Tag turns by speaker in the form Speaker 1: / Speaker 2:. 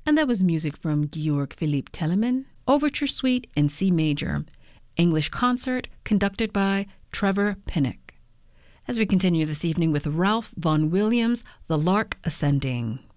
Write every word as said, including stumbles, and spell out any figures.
Speaker 1: And that was music from Georg Philipp Telemann, Overture Suite in C major, English concert conducted by Trevor Pinnock. As we continue this evening with Ralph Vaughan Williams, The Lark Ascending.